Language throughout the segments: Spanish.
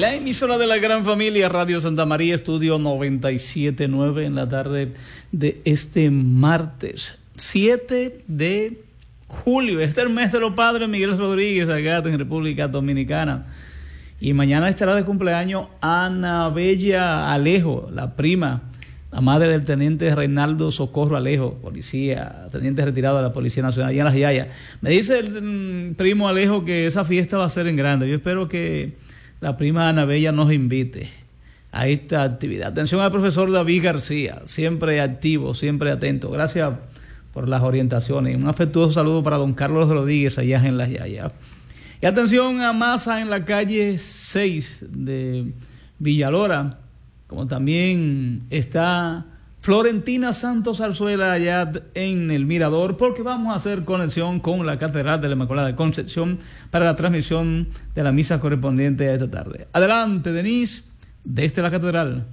La emisora de la gran familia Radio Santa María, estudio 97.9 en la tarde de este martes 7 de julio. Este es el mes de los padres. Miguel Rodríguez, acá en República Dominicana. Y mañana estará de cumpleaños Ana Bella Alejo, la prima, la madre del teniente Reinaldo Socorro Alejo, policía, teniente retirado de la Policía Nacional, allá en Las Yayas. Me dice el primo Alejo que esa fiesta va a ser en grande. Yo espero que la prima Ana Bella nos invite a esta actividad. Atención al profesor David García, siempre activo, siempre atento. Gracias por las orientaciones. Un afectuoso saludo para don Carlos Rodríguez allá en Las Yayas. Y atención a masa en la calle 6 de Villalora, como también está Florentina Santos Zarzuela allá en el Mirador, porque vamos a hacer conexión con la Catedral de la Inmaculada Concepción para la transmisión de la misa correspondiente a esta tarde. Adelante, Denise, desde la Catedral.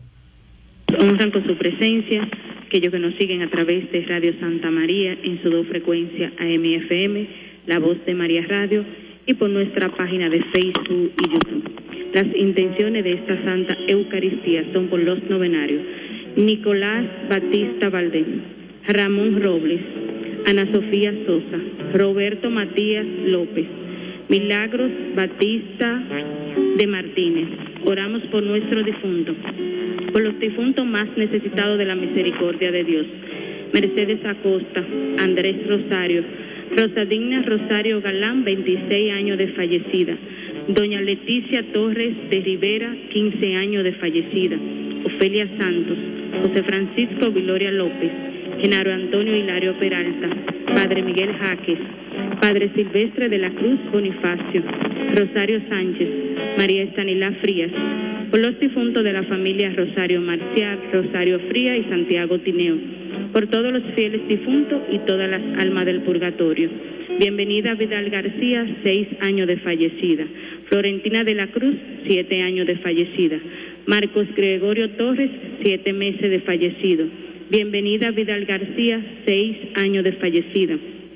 Honran con su presencia aquellos que nos siguen a través de Radio Santa María en su 2 frecuencia AM y FM, La Voz de María Radio, y por nuestra página de Facebook y YouTube. Las intenciones de esta Santa Eucaristía son por los novenarios: Nicolás Batista Valdés, Ramón Robles, Ana Sofía Sosa, Roberto Matías López, Milagros Batista de Martínez. Oramos por nuestro difunto, por los difuntos más necesitados de la misericordia de Dios: Mercedes Acosta, Andrés Rosario, Rosadigna Rosario Galán, 26 años de fallecida; doña Leticia Torres de Rivera, 15 años de fallecida; Ofelia Santos, José Francisco Viloria López, Genaro Antonio Hilario Peralta, Padre Miguel Jaques, Padre Silvestre de la Cruz Bonifacio, Rosario Sánchez, María Estanilá Frías, por los difuntos de la familia Rosario Marcial, Rosario Frías y Santiago Tineo, por todos los fieles difuntos y todas las almas del purgatorio. Bienvenida Vidal García, 6 años de fallecida; Florentina de la Cruz, 7 años de fallecida; Marcos Gregorio Torres, 7 meses de fallecido. Bienvenida Vidal García, 6 años de fallecida;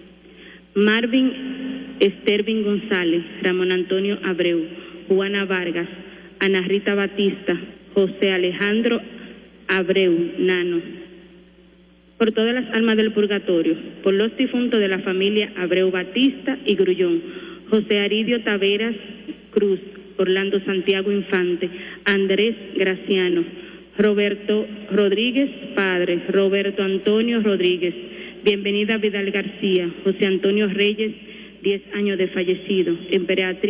Marvin Estervin González, Ramón Antonio Abreu, Juana Vargas, Ana Rita Batista, José Alejandro Abreu Nano, por todas las almas del purgatorio, por los difuntos de la familia Abreu Batista y Grullón: José Aridio Taveras Cruz, Orlando Santiago Infante, Andrés Graciano, Roberto Rodríguez Padre, Roberto Antonio Rodríguez. Bienvenida Vidal García, José Antonio Reyes, 10 años de fallecido; Emperatriz